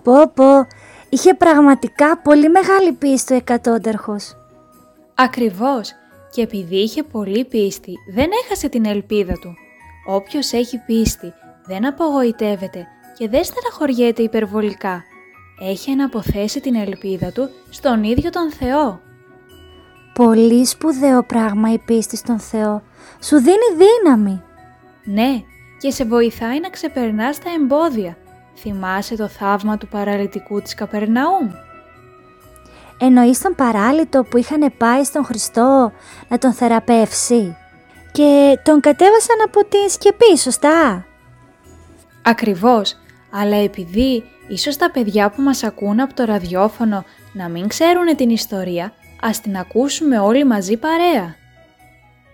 Πω, είχε πραγματικά πολύ μεγάλη πίστη ο εκατόνταρχος. Ακριβώς, και επειδή είχε πολύ πίστη, δεν έχασε την ελπίδα του. Όποιος έχει πίστη δεν απογοητεύεται και δεν στεναχωριέται υπερβολικά. Έχει αναποθέσει την ελπίδα του στον ίδιο τον Θεό. Πολύ σπουδαίο πράγμα η πίστη στον Θεό. Σου δίνει δύναμη. Ναι, και σε βοηθάει να ξεπερνάς τα εμπόδια. Θυμάσαι το θαύμα του παραλυτικού της Καπερναούμ? Εννοείς τον παράλυτο που είχαν πάει στον Χριστό να τον θεραπεύσει και τον κατέβασαν από την σκεπή, σωστά? Ακριβώς, αλλά επειδή ίσως τα παιδιά που μας ακούν από το ραδιόφωνο να μην ξέρουν την ιστορία, ας την ακούσουμε όλοι μαζί παρέα.